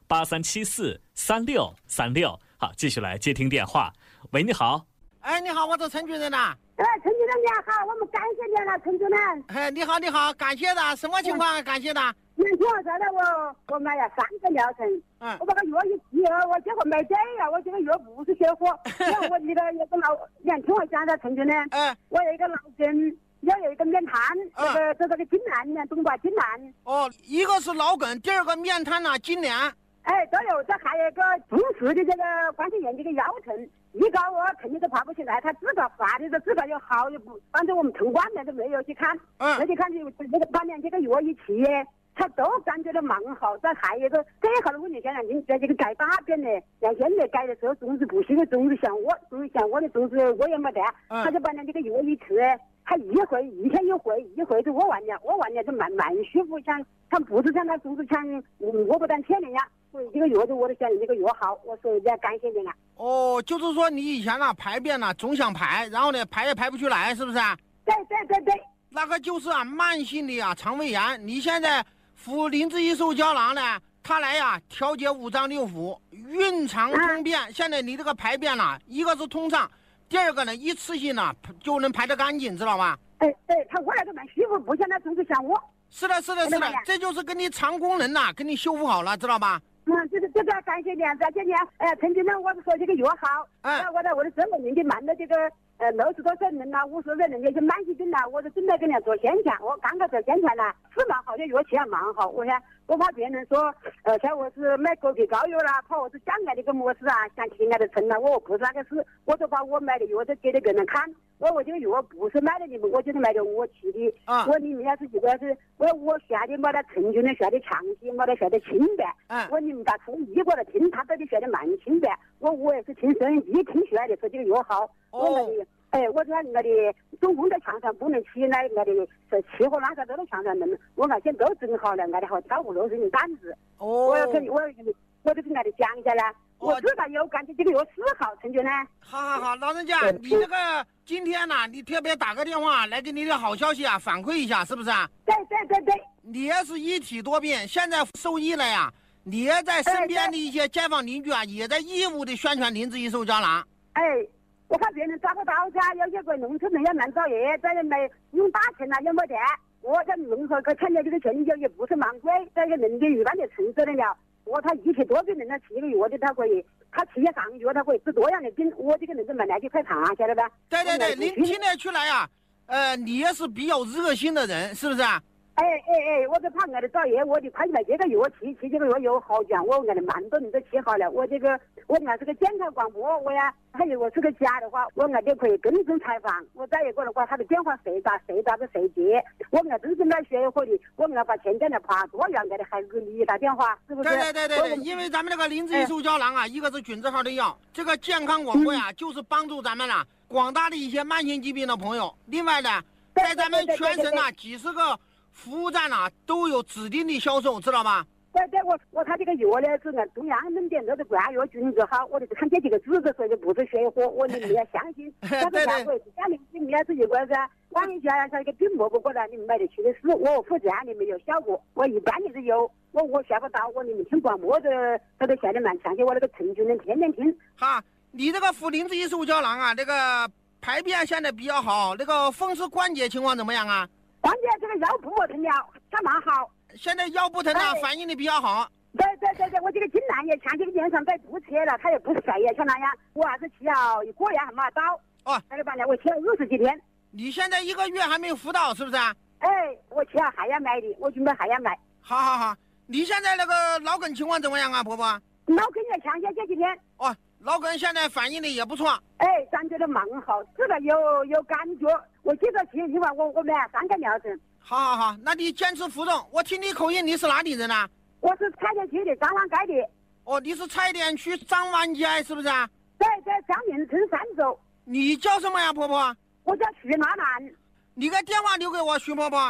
83743636。好，继续来接听电话。喂，你好。 哎，你好，我是陈主任呐。 陈主任你好，我们感谢你了，陈主任。 哎，你好，你好，感谢的，什么情况？感谢的。 你听我说的，我买了3个疗程，我把个药一提，我结果没对呀，我这个药不是血火，然后我那个有个你听我讲的，陈主任，我有一个脑梗，要有一个面瘫，这个痉挛呢，懂吧？痉挛。 哦，一个是脑梗，第二个面瘫呐，痉挛。 哎，都有，这还有一个中式的这个关节炎这个腰疼，一高我肯定都爬不起来，他治疗发的治疗又好又不，反正我们城管的都没有去看，没去看那个把两这个药一起，他都感觉到蛮好。这还有一个最好的问题，现在你在这个改大便呢，像现在改的时候种子不行，种子像我的种子我也没得，他就把这个药一吃。他一天一回就屙完了就蛮舒服，像不是像他总是像我不但欠人呀，所以这个药就我都想这个药好，我所以要感谢你了。 哦，就是说你以前排便总想排，然后呢排也排不出来，是不是？ 对。 那个就是慢性的肠胃炎。你现在服灵芝益寿胶囊呢，它来调节五脏六腑，运肠通便。现在你这个排便一个是通畅。第二个呢，一次性就能排得干净，知道吗？ 对，他我来都蛮舒服，不像他总是想我。 是的，这就是跟你肠功能给你修复好了，知道吧？ 这个感谢你，陈主任，我是说这个药好，我的生活年纪慢了，这个60多岁人50岁人有些慢性病我就正在跟人家做宣传，我刚刚做宣传是蛮好的，药气也蛮好，我怕别人说像我是买狗皮膏药啦，怕我是降癌的个模式想亲爱的成了，我不是那个事，我就把我买的药都给给人看，我这个药不是卖的你们，我就是卖的我吃的，我里面要是如果要是我学的没得陈主任学的详细，没得学的清白，你们把从医过来听，他到底学的蛮清白，我也是听收音机听出来的，说这个药好，我在我的中风在墙上不能起来，我的是气和拉萨都在墙上弄，我现在都整好了，我的好跳舞都是用胆子，我就跟他的讲一下啦，我知道有感觉这个药是好，陈主任。 好，老人家，你这个今天你特别打个电话来给你的好消息反馈一下，是不是？ 对。 你也是一体多病，现在受益了你也在身边的一些街坊邻居也在义务的宣传灵芝益寿胶囊。 我看别人抓不到有些个农村人要难找业，在没用大钱也没得。我在农村参加这个全也不是蛮贵，在一个人的一般的城市里了。他一体多病人吃个药的，他可以，他吃上药他可以治多样的病。我这个人是蛮来去快查，晓得吧？ 对，您听得出来你也是比较热心的人，是不是？ 我就怕我的找业，我就看起来这个药吃这个药有好讲，我的蛮多人都吃好了。我是个健康广播，还有我是个家的话，我就可以跟踪采访。我再一个的话，他的电话谁打着谁接，我真是来学会的，我把钱在那爬多远的还给你打电话，是不是？ 对，因为咱们这个灵芝益寿胶囊一个是菌字号的药，这个健康广播就是帮助咱们广大的一些慢性疾病的朋友。另外呢，在咱们全省几十个服务站都有指定的销售，知道吗？ 对，我他这个药呢是按中央门店都是冠药菌子好，我就看这几个字的，所以就不是血火，你们要相信。他是下回家里你们要是一个万一下一个病摸不过来，你们买得起的是我负责你们有效果，我一般的是有，我学不到，你们听广播的他都学得蛮强的，我那个陈主任天天听。 你这个服灵芝益寿胶囊这个排便现在比较好，那个风湿关节情况怎么样关键这个腰部疼了，它蛮好。 现在腰不疼反应的比较好。 对，我这个痉挛也长期脸上在不切了，它也不是也像那样，我还是吃了一个月还没到。那个半年我吃了20几天。 你现在1个月还没有服到，是不是？ 我吃了还要买的，我准备还要买。 好，你现在那个脑梗情况怎么样婆婆？ 脑梗也强些这几天。 脑梗现在反应的也不错。 感觉到蛮好，这个有感觉。我记得去一晚我买了3个疗程。 好，那你坚持服用。我听你口音，你是哪里人我是蔡甸区的张湾街的。 你是蔡甸区张湾街是不是？ 对，江宁村3走。 你叫什么呀婆婆？ 我叫徐娜兰。 你个电话留给我，徐婆婆。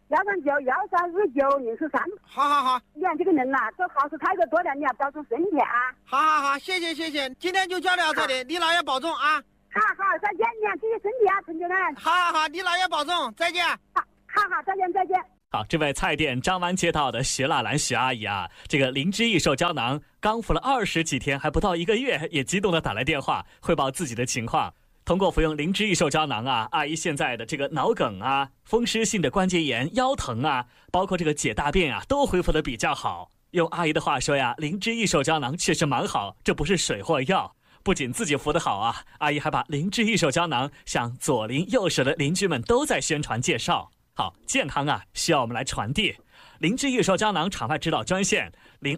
1391353。 好。 你看这个人这好事太多了，你要保重身体好，谢谢。今天就交流到这里，你老爷保重好， 再见，你注意身体陈主任。 好，你老爷保重，再见。 好，再见。 好，这位菜店张湾街道的徐腊兰徐阿姨啊，这个灵芝益寿胶囊刚服了20几天，还不到1个月，也激动的打来电话汇报自己的情况。通过服用灵芝益寿胶囊啊，阿姨现在的这个脑梗啊、风湿性的关节炎、腰疼啊，包括这个解大便啊，都恢复的比较好。用阿姨的话说呀，灵芝益寿胶囊确实蛮好，这不是水货药。不仅自己服得好啊，阿姨还把灵芝益寿胶囊向左邻右舍的邻居们都在宣传介绍。好，健康啊，需要我们来传递。灵芝益寿胶囊场外指导专线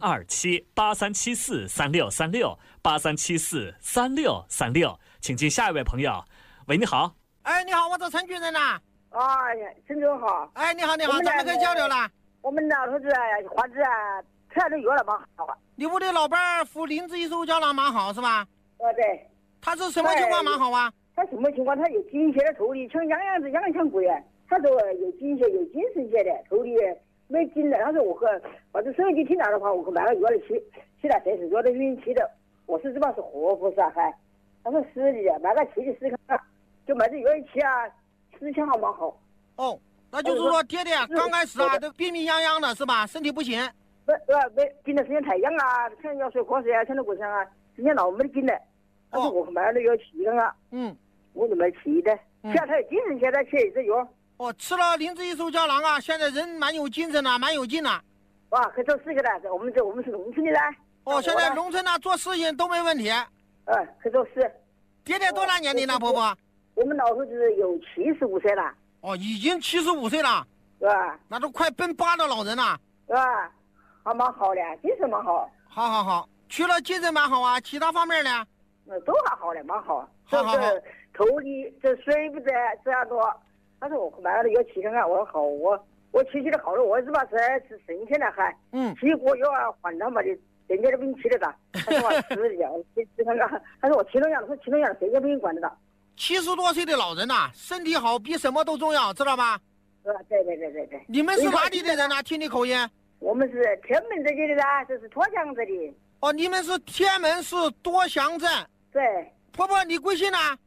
027-8374-3636，8374-3636，请进下一位朋友。喂，你好。 哎，你好，我是陈主任呐。 哎呀，陈总好。 哎，你好，你好，咱们可以交流了。 我们老头子花子吃了药了蛮好啊。 你屋里老伴儿服灵芝益寿胶囊蛮好是吧？ 对。 他是什么情况蛮好啊？ 他什么情况？他有精血的头里，像样子样像鬼啊。他说有精血，有精神血的，头里没筋的。他说我这收音机听到的话，我买了药了起了30多的运气的。我是知道是活不是啊？还他说是的，买个气的试看看，就买这药一起啊，思想还蛮好。 哦，那就是说爹爹刚开始啊，都病病殃殃的是吧？身体不行。 没经的时间太痒啊，像药水喝水啊，像那过程啊，时间老没得劲的。他说我买了药气了啊。我就买气的，现在他有精神现在吃这药。 吃了灵芝益寿胶囊啊，现在人蛮有精神了，蛮有劲了。 哇，可做事情了，我们是农村的噻。 现在农村呢做事情都没问题。 可做事。 爹爹多大年龄了，婆婆？ 我们老头子有75岁了。 已经75岁了。 是吧？ 那都快奔8的老人了。 是吧？还蛮好的，精神蛮好。 好，除了精神蛮好啊，其他方面呢？ 都还好的，蛮好。 好。 头里这水不得这样多。他说我买了药气看看，我说好，我气的好了，我是吧是剩下的还，气过药啊换他嘛的，人家都不用气得到。他说我吃药吃看看，他说我气了药，说气了药谁也不用管得到。 70多岁的老人呐，身体好比什么都重要，知道吧？ 对。 你们是哪里的人啊？听你口音。 我们是天门这里的噻，这是多祥这里。 你们是天门市多祥镇。 对。 婆婆，你贵姓啊？